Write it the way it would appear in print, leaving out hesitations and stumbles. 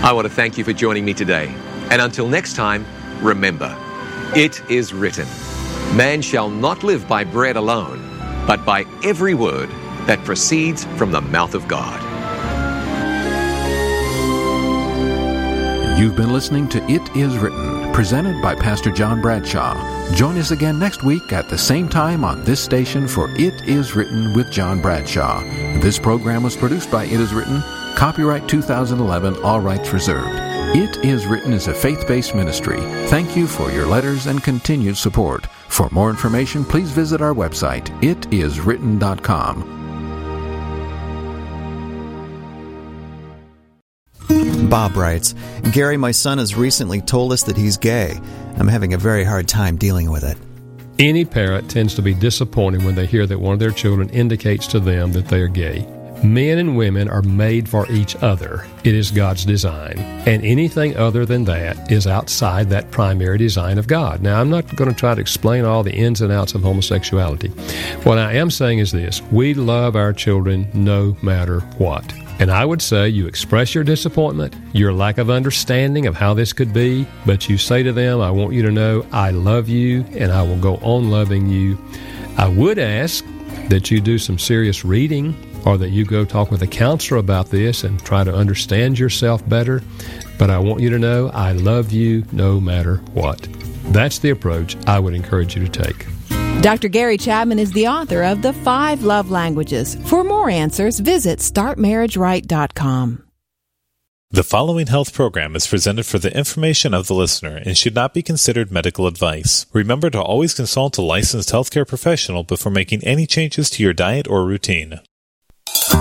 I want to thank you for joining me today. And until next time, remember, it is written, man shall not live by bread alone, but by every word that proceeds from the mouth of God. You've been listening to It Is Written, presented by Pastor John Bradshaw. Join us again next week at the same time on this station for It Is Written with John Bradshaw. This program was produced by It Is Written, copyright 2011, all rights reserved. It Is Written is a faith-based ministry. Thank you for your letters and continued support. For more information, please visit our website, itiswritten.com. Bob writes, Gary, my son has recently told us that he's gay. I'm having a very hard time dealing with it. Any parent tends to be disappointed when they hear that one of their children indicates to them that they are gay. Men and women are made for each other. It is God's design. And anything other than that is outside that primary design of God. Now, I'm not going to try to explain all the ins and outs of homosexuality. What I am saying is this: we love our children no matter what. And I would say you express your disappointment, your lack of understanding of how this could be, but you say to them, I want you to know I love you and I will go on loving you. I would ask that you do some serious reading or that you go talk with a counselor about this and try to understand yourself better. But I want you to know I love you no matter what. That's the approach I would encourage you to take. Dr. Gary Chapman is the author of The 5 Love Languages. For more answers, visit StartMarriageRight.com. The following health program is presented for the information of the listener and should not be considered medical advice. Remember to always consult a licensed healthcare professional before making any changes to your diet or routine.